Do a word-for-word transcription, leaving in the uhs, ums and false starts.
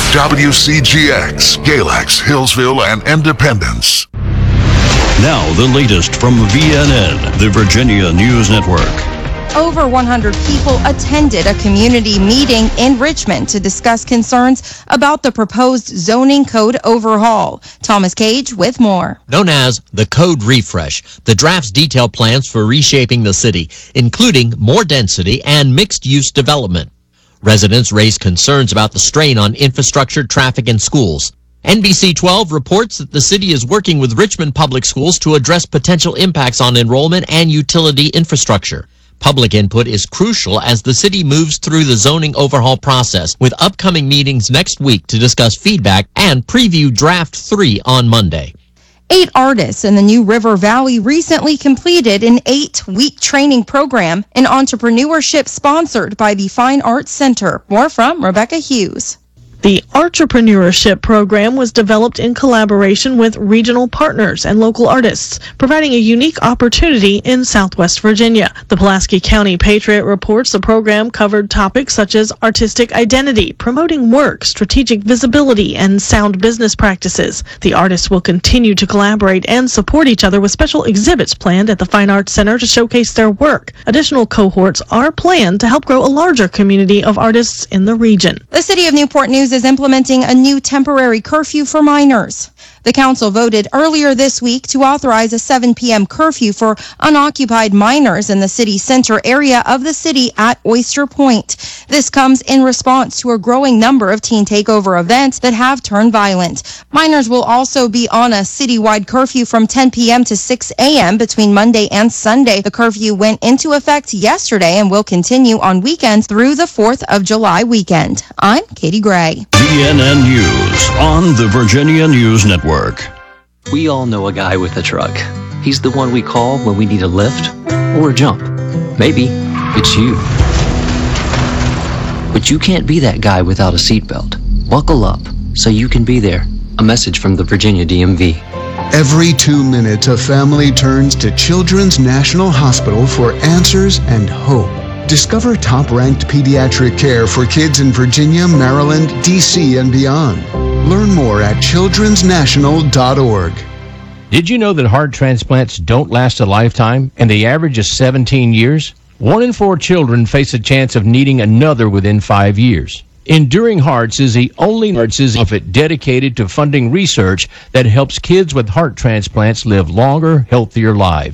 W C G X, Galax, Hillsville, and Independence. Now the latest from V N N, the Virginia News Network. Over one hundred people attended a community meeting in Richmond to discuss concerns about the proposed zoning code overhaul. Thomas Cage with more. Known as the Code Refresh, the drafts detail plans for reshaping the city, including more density and mixed-use development. Residents raised concerns about the strain on infrastructure, traffic, and schools. N B C twelve reports that the city is working with Richmond Public Schools to address potential impacts on enrollment and utility infrastructure. Public input is crucial as the city moves through the zoning overhaul process, with upcoming meetings next week to discuss feedback and preview Draft three on Monday. Eight artists in the New River Valley recently completed an eight-week training program in entrepreneurship sponsored by the Fine Arts Center. More from Rebecca Hughes. The Entrepreneurship Program was developed in collaboration with regional partners and local artists, providing a unique opportunity in Southwest Virginia. The Pulaski County Patriot reports the program covered topics such as artistic identity, promoting work, strategic visibility, and sound business practices. The artists will continue to collaborate and support each other with special exhibits planned at the Fine Arts Center to showcase their work. Additional cohorts are planned to help grow a larger community of artists in the region. The City of Newport News is implementing a new temporary curfew for minors. The council voted earlier this week to authorize a seven p.m. curfew for unoccupied minors in the city center area of the city at Oyster Point. This comes in response to a growing number of teen takeover events that have turned violent. Minors will also be on a citywide curfew from ten p.m. to six a.m. between Monday and Sunday. The curfew went into effect yesterday and will continue on weekends through the fourth of July weekend. I'm Katie Gray. V N N News on the Virginia News Network. We all know a guy with a truck. He's the one we call when we need a lift or a jump. Maybe it's you. But you can't be that guy without a seatbelt. Buckle up so you can be there. A message from the Virginia D M V. Every two minutes, a family turns to Children's National Hospital for answers and hope. Discover top-ranked pediatric care for kids in Virginia, Maryland, D C, and beyond. Learn more at children's national dot org. Did you know that heart transplants don't last a lifetime and the average is seventeen years? One in four children face a chance of needing another within five years. Enduring Hearts is the only nonprofit dedicated to funding research that helps kids with heart transplants live longer, healthier lives.